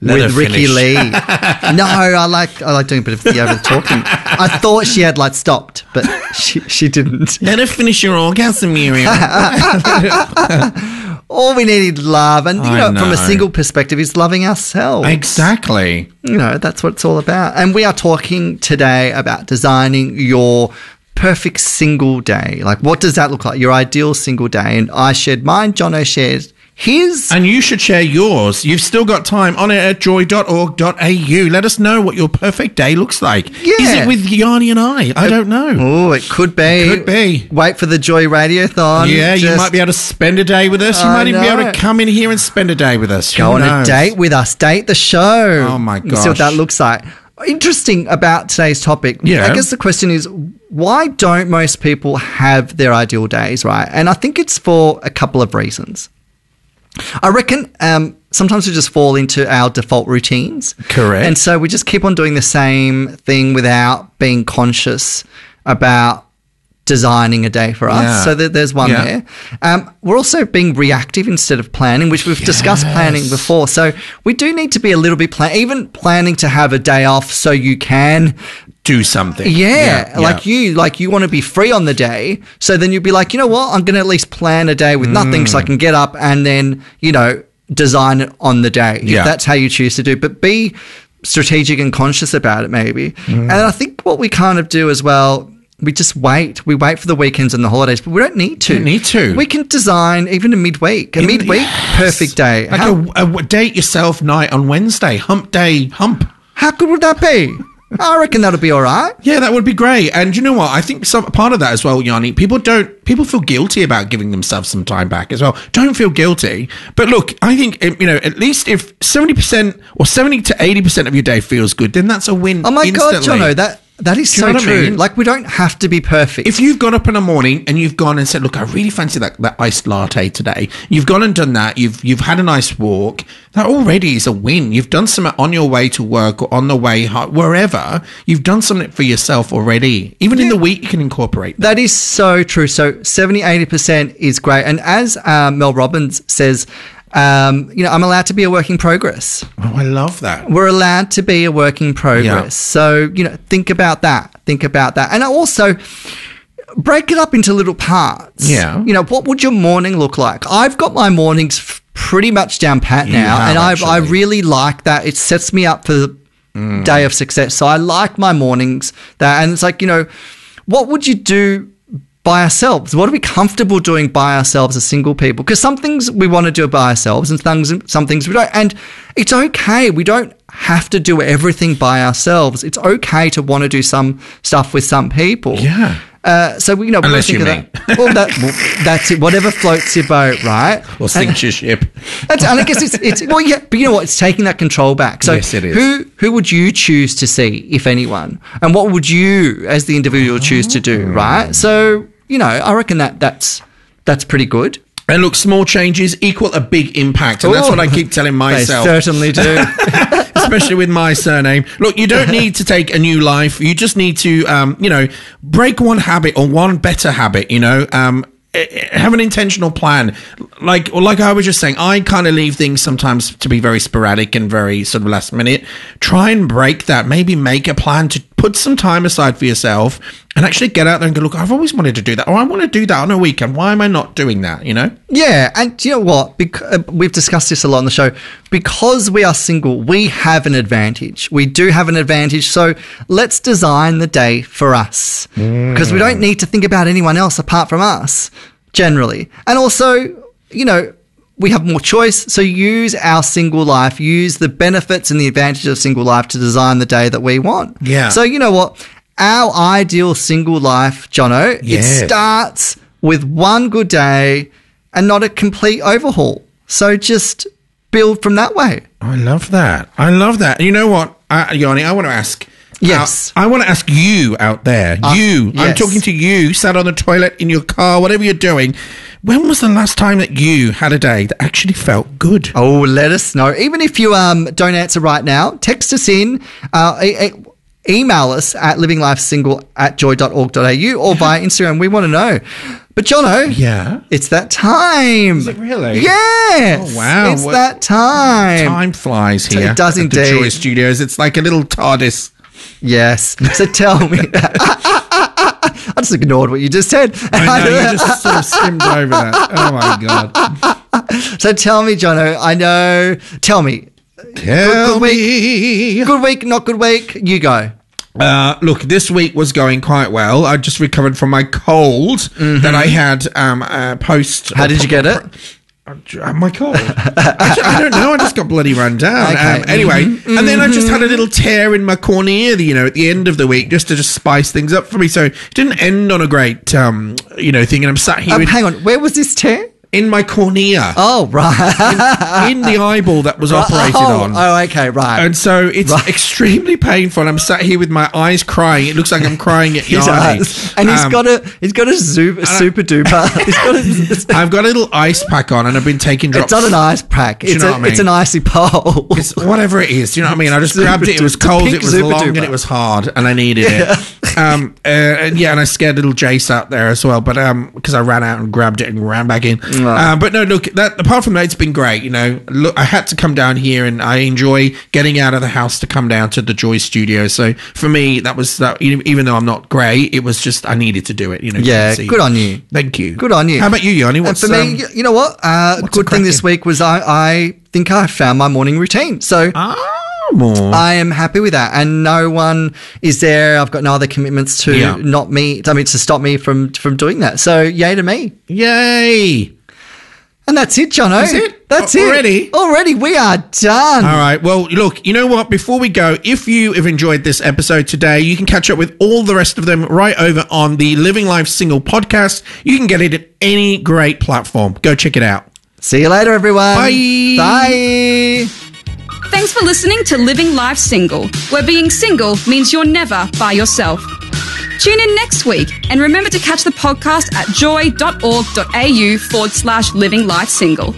with Ricky Lee. No, I like doing a bit of the over the talking. I thought she had stopped, but she didn't. Let her finish your orgasm, Muriel. All we need is love, and from a single perspective, is loving ourselves. Exactly. That's what it's all about. And we are talking today about designing your perfect single day. What does that look like? Your ideal single day. And I shared mine. Jono shared his. And you should share yours. You've still got time on it at joy.org.au. Let us know what your perfect day looks like. Yeah. Is it with Yanni and I don't know. Oh, it could be. It could be. Wait for the Joy Radiothon. Yeah, you might be able to spend a day with us. You might even be able to come in here and spend a day with us. Go on a date with us. Date the show. Oh, my gosh. See what that looks like. Interesting about today's topic. Yeah. I guess the question is, why don't most people have their ideal days, right? And I think it's for a couple of reasons. I reckon sometimes we just fall into our default routines. Correct. And so we just keep on doing the same thing without being conscious about designing a day for us. Yeah. So there's one there. We're also being reactive instead of planning, which we've discussed planning before. So we do need to be a little bit even planning to have a day off so you can do something. You want to be free on the day. So then you'd be like, you know what? I'm going to at least plan a day with nothing so I can get up and then, design it on the day. If that's how you choose to do. But be strategic and conscious about it maybe. And I think what we kind of do as well, we just wait. We wait for the weekends and the holidays, but we don't need to. We can design even a midweek. Perfect day. A date yourself night on Wednesday. Hump day. How good would that be? I reckon that'll be all right. Yeah, that would be great. And you know what? I think part of that as well, Yanni, people feel guilty about giving themselves some time back as well. Don't feel guilty. But look, I think, at least if 70% or 70 to 80% of your day feels good, then that's a win. Oh my instantly. God, Jono, that is so true. I mean? We don't have to be perfect. If you've got up in the morning and you've gone and said, look, I really fancy that iced latte today. You've gone and done that. You've had a nice walk. That already is a win. You've done something on your way to work or on the way home, wherever. You've done something for yourself already. Even in the week, you can incorporate that. That is so true. So 70-80% is great. And as Mel Robbins says, I'm allowed to be a work in progress. Oh, I love that. We're allowed to be a work in progress. Yeah. So, think about that. And also break it up into little parts. Yeah. What would your morning look like? I've got my mornings pretty much down pat now. And I really like that. It sets me up for the day of success. So I like my mornings. And it's what would you do by ourselves? What are we comfortable doing by ourselves as single people? Because some things we want to do by ourselves and some things we don't. And it's okay. We don't have to do everything by ourselves. It's okay to want to do some stuff with some people. Yeah. Unless you mean. That's it. Whatever floats your boat, right? Or sinks your ship. And I guess it's but you know what? It's taking that control back. So yes, it is. Who would you choose to see, if anyone? And what would you, as the individual, choose to do, right? So, I reckon that's pretty good. And look, small changes equal a big impact. And that's what I keep telling myself. They certainly do. Especially with my surname. Look, you don't need to take a new life. You just need to, break one habit or one better habit, have an intentional plan. Like I was just saying, I kind of leave things sometimes to be very sporadic and very sort of last minute. Try and break that. Maybe make a plan to put some time aside for yourself and actually get out there and go, look, I've always wanted to do that. Or I want to do that on a weekend. Why am I not doing that, Yeah, and you know what? We've discussed this a lot on the show. Because we are single, we have an advantage. We do have an advantage. So let's design the day for us. Because we don't need to think about anyone else apart from us, generally. And also, we have more choice. So use our single life, use the benefits and the advantages of single life to design the day that we want. Yeah. So you know what? Our ideal single life, Jono, it starts with one good day and not a complete overhaul. So just build from that way. I love that. And you know what, Yanni, I want to ask. Yes. I want to ask you out there. Yes. I'm talking to you, sat on the toilet, in your car, whatever you're doing. When was the last time that you had a day that actually felt good? Oh, let us know. Even if you don't answer right now, text us in, email us at livinglifesingle@joy.org.au or via Instagram. We want to know. But Jono, Yeah? it's that time. Is it really? Yes. Oh, wow. It's that time. Time flies here. It does at indeed. The Joy Studios. It's like a little TARDIS. Yes. So tell me. I just ignored what you just said. I know, you just sort of skimmed over that. Oh, my God. So tell me, Jono, I know. Tell me. Tell me. Good week, not good week. You go. Look, this week was going quite well. I just recovered from my cold that I had post. How did you get it? My cold. I don't know. I just got bloody run down. Okay. Anyway, and then I just had a little tear in my cornea, at the end of the week, just to spice things up for me. So it didn't end on a great, thing. And I'm sat here Hang on. Where was this tear? in my cornea. Oh, right. in the eyeball that was operated on. Oh, okay, right. And so it's extremely painful. I'm sat here with my eyes crying. It looks like I'm crying at Yanni. And he's got a super duper. I've got a little ice pack on, and I've been taking drops. It's not an ice pack. It's an icy pole. It's whatever it is. Do you know what I mean? I just grabbed it. It was cold. It was long, and it was hard, and I needed it. And I scared little Jace out there as well, but because I ran out and grabbed it and ran back in. But no, look. Apart from that, it's been great. Look, I had to come down here, and I enjoy getting out of the house to come down to the Joy Studio. So for me, that was that. Even though I'm not great, it was just I needed to do it. Yeah, good on you. Thank you. Good on you. How about you, Yanni? What's for me? You know what? Good thing this week was I think I found my morning routine. So. I am happy with that, and no one is there. I've got no other commitments to stop me from doing that. So yay to me. Yay. And that's it, Jono. Is it? That's Already? it. Already, we are done. All right. Well, look, you know what? Before we go, if you have enjoyed this episode today, you can catch up with all the rest of them right over on the Living Life Single podcast. You can get it at any great platform. Go check it out. See you later, everyone. Bye. Bye. Thanks for listening to Living Life Single, where being single means you're never by yourself. Tune in next week, and remember to catch the podcast at joy.org.au/Living Life Single.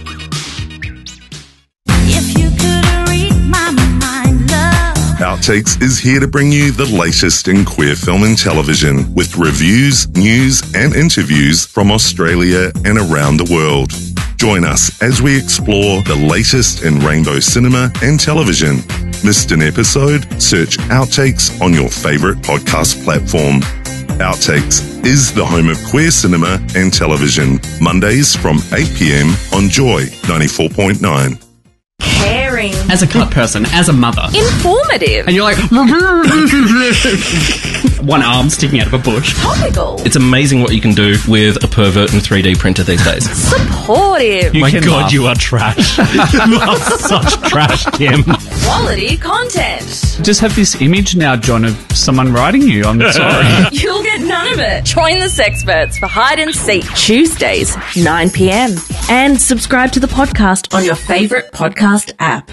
If you could read my mind, love. Outtakes is here to bring you the latest in queer film and television with reviews, news and interviews from Australia and around the world. Join us as we explore the latest in rainbow cinema and television. Missed an episode? Search Outtakes on your favourite podcast platform. Outtakes is the home of queer cinema and television. Mondays from 8 p.m. on Joy 94.9. Caring. As a cut person, as a mother. Informative. And you're like... one arm sticking out of a bush. Topical. It's amazing what you can do with a pervert and 3D printer these days. Supportive. My God, you are trash. You are such trash, Kim. Quality content. Just have this image now, John, of someone writing you. I'm sorry. You'll get none of it. Join the Sexperts for Hide and Seek Tuesdays, 9 p.m. And subscribe to the podcast on your favourite podcast app.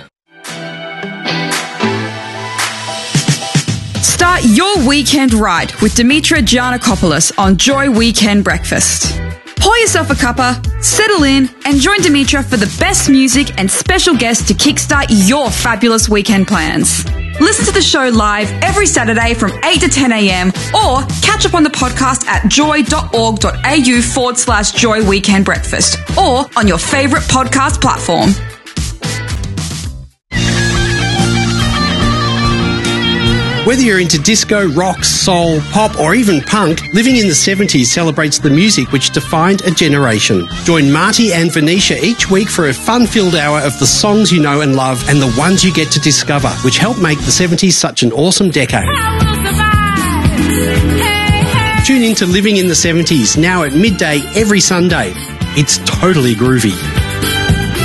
Start your weekend right with Dimitra Giannakopoulos on Joy Weekend Breakfast. Pour yourself a cuppa, settle in, and join Dimitra for the best music and special guests to kickstart your fabulous weekend plans. Listen to the show live every Saturday from 8 to 10 a.m. or catch up on the podcast at joy.org.au/Joy Weekend Breakfast or on your favourite podcast platform. Whether you're into disco, rock, soul, pop, or even punk, Living in the 70s celebrates the music which defined a generation. Join Marty and Venetia each week for a fun-filled hour of the songs you know and love and the ones you get to discover, which help make the 70s such an awesome decade. Tune in to Living in the 70s, now at midday every Sunday. It's totally groovy.